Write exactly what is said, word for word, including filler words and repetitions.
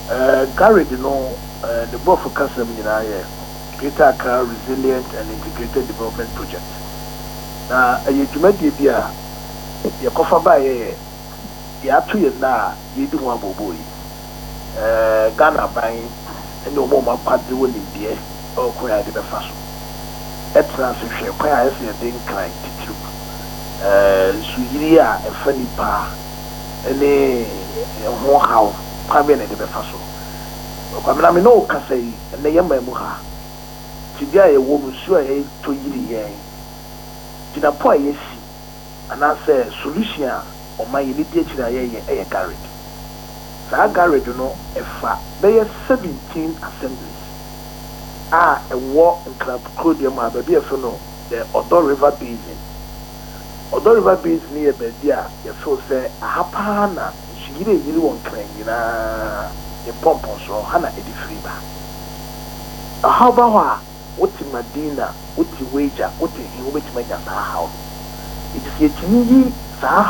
uh, garage no uh, the board for custom in Greater Accra Resilient and Integrated Development Project. Na a yejumadi bia ye kofa ba ye ya to ye na ye di ho abobo yi. Eh Ghana ban ene omo ma kwade woni die o ko ya de be fa so. Etra se hwe kwa ya se de nkran titiru. Eh suyiri a e fa nipa ene ho hawo kwa be na de be fa so. Kwa me na me no kasa yi ene ye ma mu ha. Tidia ye wo musu a ye to yiri ye. Tina po ye si ana say solution o ma ye ni die kira ye ye e garage. Sa garage no e fa be seventeen assemblies. Ah e wo club code ma ba bi e no the Odo River Basin. Odo River Basin ye be dia ye so say ahapa na shigire yiri won kran nyina ye pompo so hana e di free ba. Ahaba wa woti Madina, woti Wager, woti Hiwo beti manya saa hawo. It is yetini yi saa